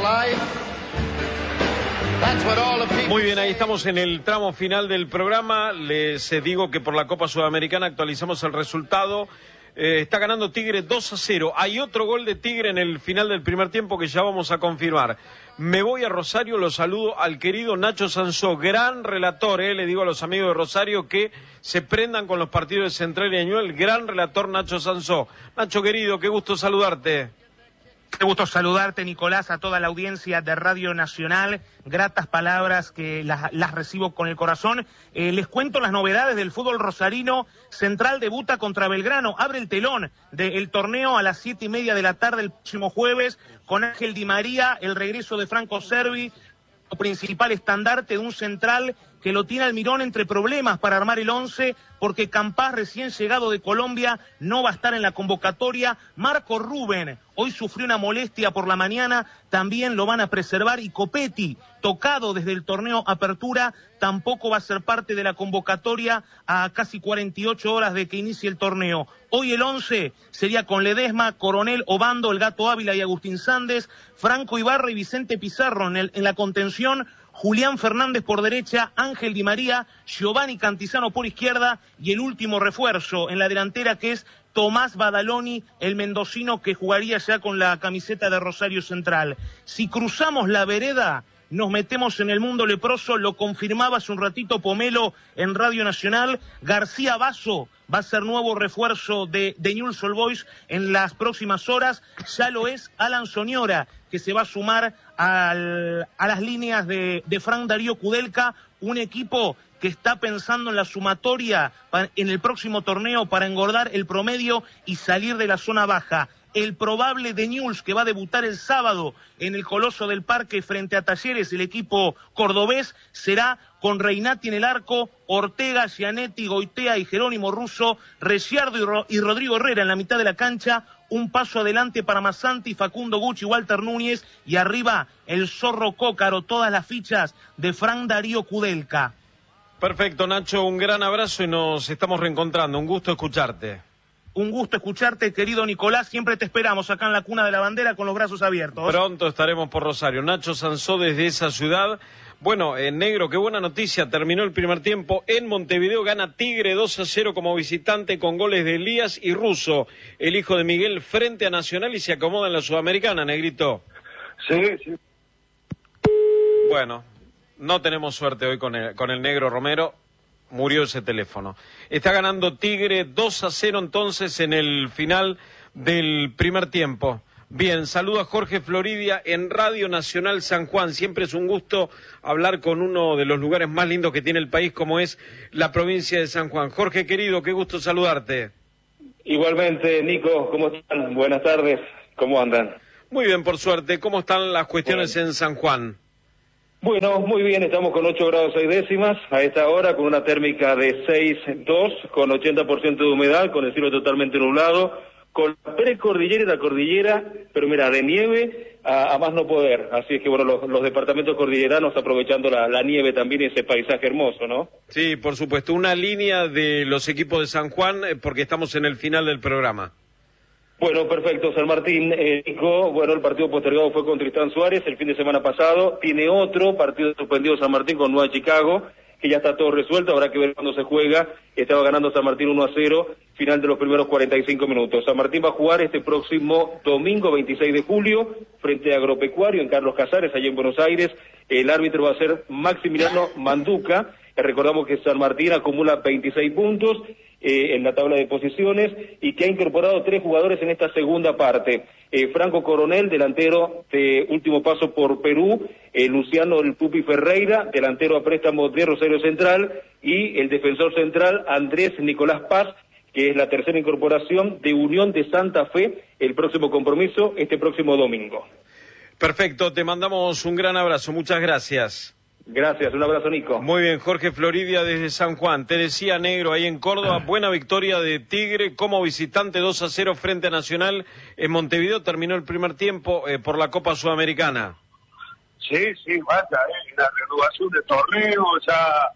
Muy bien, ahí estamos en el tramo final del programa. Les digo que por la Copa Sudamericana actualizamos el resultado. Está ganando Tigre 2-0. Hay otro gol de Tigre en el final del primer tiempo que ya vamos a confirmar. Me voy a Rosario, lo saludo al querido Nacho Sansó, gran relator, le digo a los amigos de Rosario que se prendan con los partidos de Central y Ñuble, el gran relator Nacho Sansó. Nacho querido, qué gusto saludarte. Qué gusto saludarte, Nicolás, a toda la audiencia de Radio Nacional. Gratas palabras que las recibo con el corazón. Les cuento las novedades del fútbol rosarino. Central debuta contra Belgrano. Abre el telón del torneo a las 7:30 de la tarde el próximo jueves con Ángel Di María, el regreso de Franco Cervi, principal estandarte de un Central que lo tiene Almirón entre problemas para armar el 11, porque Campás, recién llegado de Colombia, no va a estar en la convocatoria. Marco Rubén hoy sufrió una molestia por la mañana, también lo van a preservar, y Copetti, tocado desde el torneo Apertura, tampoco va a ser parte de la convocatoria a casi 48 horas de que inicie el torneo. Hoy el 11 sería con Ledesma, Coronel, Obando, El Gato Ávila y Agustín Sández, Franco Ibarra y Vicente Pizarro en la contención, Julián Fernández por derecha, Ángel Di María, Giovanni Cantizano por izquierda y el último refuerzo en la delantera, que es Tomás Badaloni, el mendocino que jugaría ya con la camiseta de Rosario Central. Si cruzamos la vereda, nos metemos en el mundo leproso, lo confirmaba hace un ratito Pomelo en Radio Nacional. García Basso va a ser nuevo refuerzo de Newell's Old Boys en las próximas horas. Ya lo es Alan Soñora, que se va a sumar a las líneas de Frank Darío Kudelka, un equipo que está pensando en la sumatoria en el próximo torneo para engordar el promedio y salir de la zona baja. El probable de Newell's, que va a debutar el sábado en el Coloso del Parque frente a Talleres, el equipo cordobés, será con Reinati en el arco, Ortega, Gianetti, Goitea y Jerónimo Russo, Reciardo y Rodrigo Herrera en la mitad de la cancha. Un paso adelante para Massanti, Facundo Gucci, Walter Núñez, y arriba el Zorro Cócaro, todas las fichas de Frank Darío Kudelka. Perfecto, Nacho, un gran abrazo y nos estamos reencontrando. Un gusto escucharte. Un gusto escucharte, querido Nicolás. Siempre te esperamos acá en la Cuna de la Bandera con los brazos abiertos. Pronto estaremos por Rosario. Nacho Sansó desde esa ciudad. Bueno, negro, qué buena noticia. Terminó el primer tiempo en Montevideo. Gana Tigre 2-0 como visitante con goles de Elías y Russo, el hijo de Miguel, frente a Nacional, y se acomoda en la Sudamericana, negrito. Sí, sí. Bueno, no tenemos suerte hoy con el negro Romero. Murió ese teléfono. Está ganando Tigre 2-0 entonces en el final del primer tiempo. Bien, saludo a Jorge Floridia en Radio Nacional San Juan. Siempre es un gusto hablar con uno de los lugares más lindos que tiene el país, como es la provincia de San Juan. Jorge querido, qué gusto saludarte. Igualmente, Nico, ¿cómo están? Buenas tardes, ¿cómo andan? Muy bien, por suerte. ¿Cómo están las cuestiones en San Juan? Bueno, muy bien, estamos con 8 grados 6 décimas a esta hora, con una térmica de 6,2, con 80% de humedad, con el cielo totalmente nublado, con la precordillera y la cordillera, pero mira, de nieve a más no poder. Así es que, bueno, los departamentos cordilleranos aprovechando la nieve también y ese paisaje hermoso, ¿no? Sí, por supuesto. Una línea de los equipos de San Juan, porque estamos en el final del programa. Bueno, perfecto, San Martín, Nico, bueno, el partido postergado fue con Tristán Suárez el fin de semana pasado, tiene otro partido suspendido San Martín con Nueva Chicago, que ya está todo resuelto, habrá que ver cuándo se juega. Estaba ganando San Martín 1-0, final de los primeros 45 minutos. San Martín va a jugar este próximo domingo 26 de julio, frente a Agropecuario en Carlos Casares, allá en Buenos Aires. El árbitro va a ser Maximiliano Manduca. Recordamos que San Martín acumula 26 puntos en la tabla de posiciones y que ha incorporado 3 jugadores en esta segunda parte. Franco Coronel, delantero de último paso por Perú, Luciano El Pupi Ferreira, delantero a préstamo de Rosario Central, y el defensor central Andrés Nicolás Paz, que es la tercera incorporación de Unión de Santa Fe, el próximo compromiso este próximo domingo. Perfecto, te mandamos un gran abrazo, muchas gracias. Gracias, un abrazo, Nico. Muy bien, Jorge Floridia desde San Juan. Te decía, negro, ahí en Córdoba, buena victoria de Tigre como visitante 2-0 frente a Nacional. En Montevideo terminó el primer tiempo por la Copa Sudamericana. Sí, vaya, la renovación del torneo, ya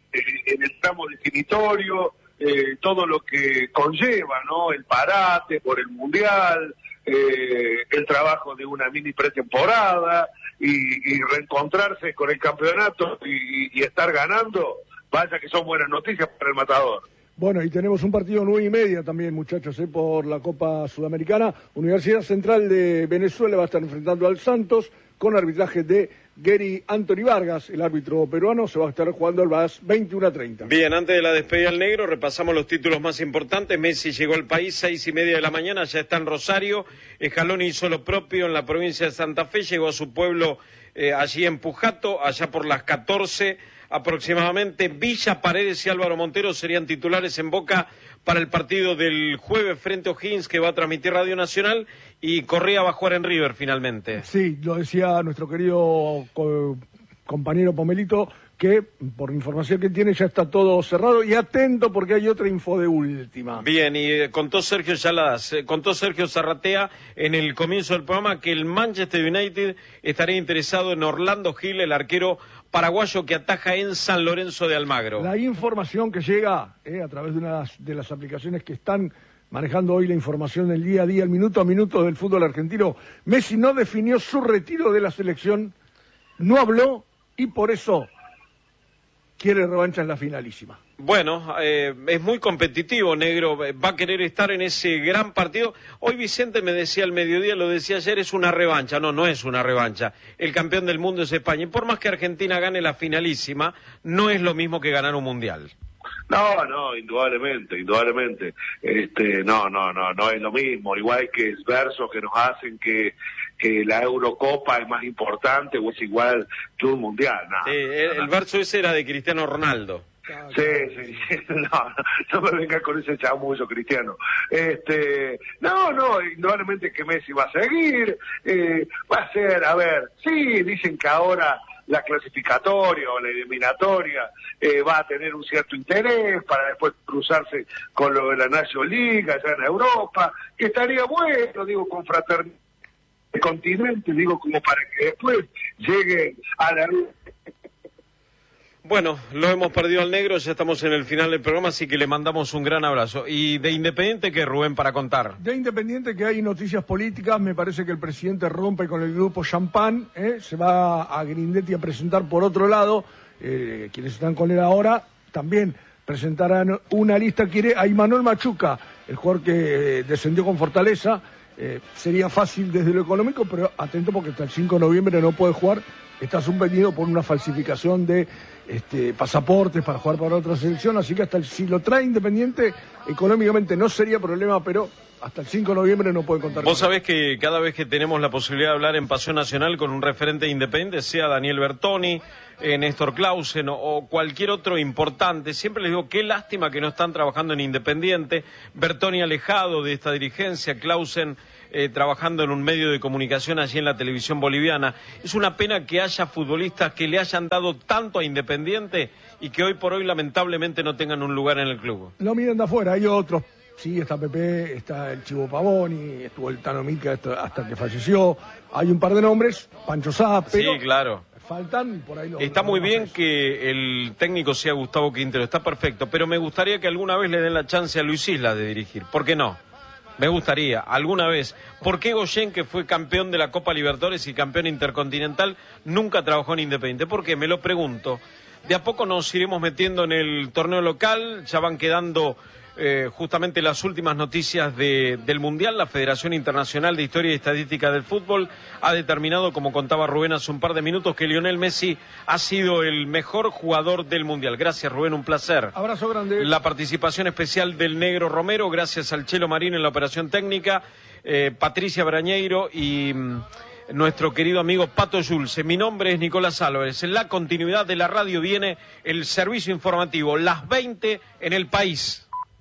en el tramo definitorio, todo lo que conlleva, ¿no? El parate por el Mundial, el trabajo de una mini pretemporada, y reencontrarse con el campeonato y estar ganando, vaya que son buenas noticias para el Matador. Bueno, y tenemos un partido 9:30 también, muchachos, por la Copa Sudamericana. Universidad Central de Venezuela va a estar enfrentando al Santos con arbitraje de Gary Anthony Vargas, el árbitro peruano. Se va a estar jugando al VAS 21:30. Bien, antes de la despedida al negro, repasamos los títulos más importantes. Messi llegó al país 6:30 de la mañana, ya está en Rosario. Scaloni hizo lo propio en la provincia de Santa Fe, llegó a su pueblo allí en Pujato, allá por las 14 aproximadamente. Villa, Paredes y Álvaro Montero serían titulares en Boca para el partido del jueves frente a O'Higgins, que va a transmitir Radio Nacional, y Correa va a jugar en River finalmente. Sí, lo decía nuestro querido compañero Pomelito, que por información que tiene ya está todo cerrado, y atento porque hay otra info de última. Bien, y contó Sergio Zarratea en el comienzo del programa que el Manchester United estaría interesado en Orlando Gil, el arquero paraguayo que ataja en San Lorenzo de Almagro. La información que llega a través de una de las aplicaciones que están manejando hoy la información del día a día, el minuto a minuto del fútbol argentino: Messi no definió su retiro de la selección, no habló, y por eso quiere revancha en la finalísima. Bueno, es muy competitivo, negro, va a querer estar en ese gran partido. Hoy Vicente me decía al mediodía, lo decía ayer, es una revancha. No, no es una revancha. El campeón del mundo es España, y por más que Argentina gane la finalísima, no es lo mismo que ganar un mundial. No, indudablemente. No es lo mismo. Igual que esfuerzos que nos hacen que la Eurocopa es más importante o es igual que un mundial. El verso ese era de Cristiano Ronaldo. Sí, no me venga con ese chamullo, Cristiano. Indudablemente que Messi va a seguir, va a ser, sí, dicen que ahora la clasificatoria o la eliminatoria va a tener un cierto interés para después cruzarse con lo de la National League allá en Europa, que estaría bueno, digo, con fraternidad del continente, digo, como para que después llegue a la... Bueno, lo hemos perdido al negro, ya estamos en el final del programa, así que le mandamos un gran abrazo. ¿Y de Independiente qué, Rubén, para contar? De Independiente que hay noticias políticas, me parece que el presidente rompe con el grupo Champán, se va a Grindetti a presentar por otro lado, quienes están con él ahora también presentarán una lista, quiere a Imanol Machuca, el jugador que descendió con Fortaleza. Sería fácil desde lo económico, pero atento porque hasta el 5 de noviembre no puede jugar, está suspendido por una falsificación de pasaportes para jugar para otra selección, así que si lo trae Independiente, económicamente no sería problema, pero hasta el 5 de noviembre no puede contar. Vos sabés que cada vez que tenemos la posibilidad de hablar en Pasión Nacional con un referente Independiente, sea Daniel Bertoni, Néstor Clausen o cualquier otro importante, siempre les digo qué lástima que no están trabajando en Independiente. Bertoni alejado de esta dirigencia, Clausen trabajando en un medio de comunicación allí en la televisión boliviana. Es una pena que haya futbolistas que le hayan dado tanto a Independiente y que hoy por hoy lamentablemente no tengan un lugar en el club. Lo miran de afuera, hay otros. Sí, está Pepe, está el Chivo Pavoni, estuvo el Tano Mica hasta que falleció. Hay un par de nombres, Pancho Sá, pero sí, claro, faltan por ahí. Está muy bien que el técnico sea Gustavo Quintero, está perfecto, pero me gustaría que alguna vez le den la chance a Luis Isla de dirigir. ¿Por qué no? Me gustaría, alguna vez. ¿Por qué Goyen, que fue campeón de la Copa Libertadores y campeón intercontinental, nunca trabajó en Independiente? ¿Por qué? Me lo pregunto. De a poco nos iremos metiendo en el torneo local, ya van quedando justamente las últimas noticias del Mundial. La Federación Internacional de Historia y Estadística del Fútbol ha determinado, como contaba Rubén hace un par de minutos, que Lionel Messi ha sido el mejor jugador del Mundial. Gracias, Rubén, un placer. Abrazo grande. La participación especial del Negro Romero, gracias al Chelo Marín en la operación técnica, Patricia Brañeiro y nuestro querido amigo Pato Yulce. Mi nombre es Nicolás Álvarez. En la continuidad de la radio viene el servicio informativo, las 20 en el país.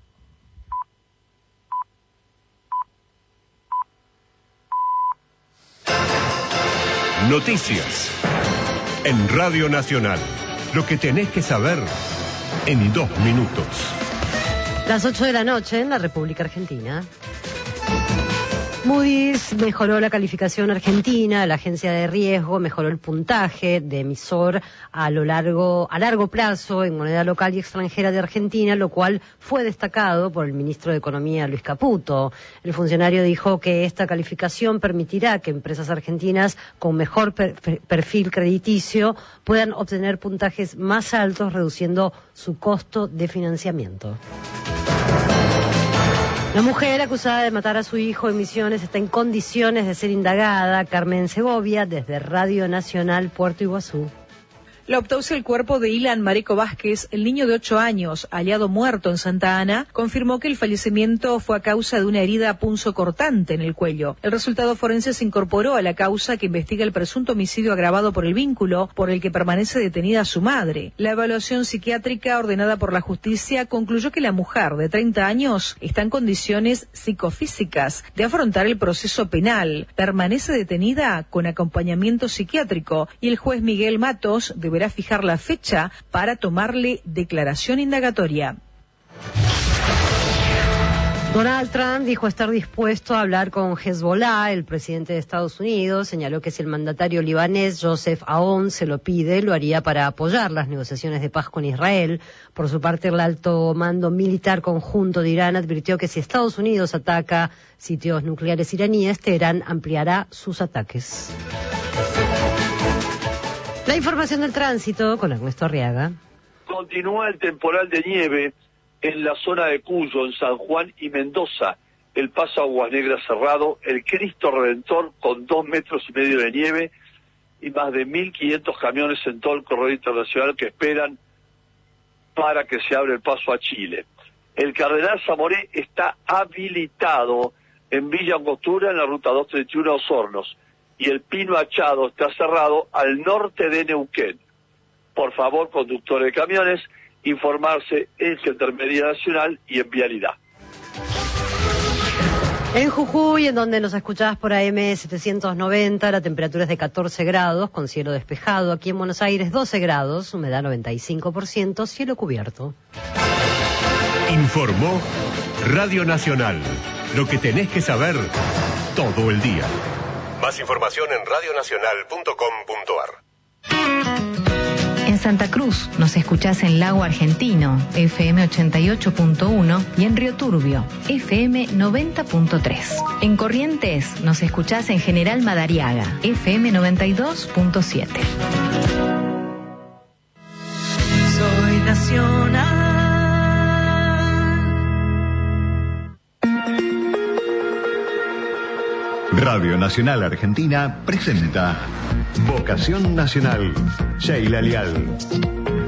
Noticias en Radio Nacional. Lo que tenés que saber en 2 minutos. Las 8 de la noche en la República Argentina. Moody's mejoró la calificación argentina, la agencia de riesgo mejoró el puntaje de emisor a largo plazo en moneda local y extranjera de Argentina, lo cual fue destacado por el ministro de Economía, Luis Caputo. El funcionario dijo que esta calificación permitirá que empresas argentinas con mejor perfil crediticio puedan obtener puntajes más altos, reduciendo su costo de financiamiento. La mujer acusada de matar a su hijo en Misiones está en condiciones de ser indagada. Carmen Segovia, desde Radio Nacional Puerto Iguazú. La autopsia del cuerpo de Ilan Mareco Vázquez, el niño de 8 años, hallado muerto en Santa Ana, confirmó que el fallecimiento fue a causa de una herida punzocortante en el cuello. El resultado forense se incorporó a la causa que investiga el presunto homicidio agravado por el vínculo por el que permanece detenida su madre. La evaluación psiquiátrica ordenada por la justicia concluyó que la mujer de 30 años está en condiciones psicofísicas de afrontar el proceso penal. Permanece detenida con acompañamiento psiquiátrico y el juez Miguel Matos deberá fijar la fecha para tomarle declaración indagatoria. Donald Trump dijo estar dispuesto a hablar con Hezbollah. El presidente de Estados Unidos señaló que si el mandatario libanés Joseph Aoun se lo pide, lo haría para apoyar las negociaciones de paz con Israel. Por su parte, el alto mando militar conjunto de Irán advirtió que si Estados Unidos ataca sitios nucleares iraníes, Teherán ampliará sus ataques. La información del tránsito con Ernesto Arriaga. Continúa el temporal de nieve en la zona de Cuyo, en San Juan y Mendoza. El paso Aguas Negras cerrado, el Cristo Redentor con 2,5 metros de nieve y más de 1.500 camiones en todo el corredor internacional que esperan para que se abra el paso a Chile. El Cardenal Zamoré está habilitado en Villa Angostura, en la ruta 231 a Osornos. Y el Pino Achado está cerrado al norte de Neuquén. Por favor, conductores de camiones, informarse en Gendarmería Nacional y en Vialidad. En Jujuy, en donde nos escuchás por AM 790, la temperatura es de 14 grados, con cielo despejado. Aquí en Buenos Aires, 12 grados, humedad 95%, cielo cubierto. Informó Radio Nacional. Lo que tenés que saber todo el día. Más información en radionacional.com.ar. En Santa Cruz nos escuchás en Lago Argentino, FM 88.1 y en Río Turbio, FM 90.3. En Corrientes nos escuchás en General Madariaga, FM 92.7. Soy nacional. Radio Nacional Argentina presenta Vocación Nacional. Sheila Lial.